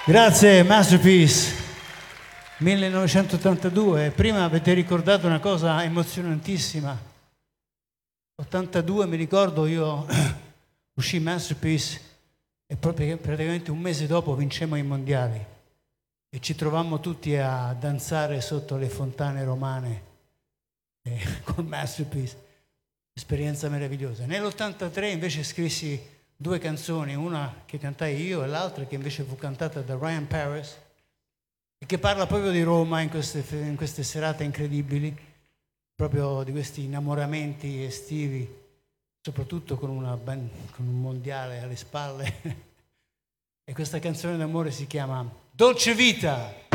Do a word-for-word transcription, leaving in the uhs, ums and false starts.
Grazie, Masterpiece. millenovecentottantadue. Prima avete ricordato una cosa emozionantissima. ottantadue, mi ricordo, io uscì Masterpiece e proprio praticamente un mese dopo vincemmo i mondiali e ci trovammo tutti a danzare sotto le fontane romane eh, con Masterpiece. Esperienza meravigliosa. Nell'ottantatré invece scrissi due canzoni, una che cantai io e l'altra che invece fu cantata da Ryan Paris e che parla proprio di Roma in queste, in queste serate incredibili, proprio di questi innamoramenti estivi, soprattutto con, una band, con un mondiale alle spalle. E questa canzone d'amore si chiama Dolce Vita.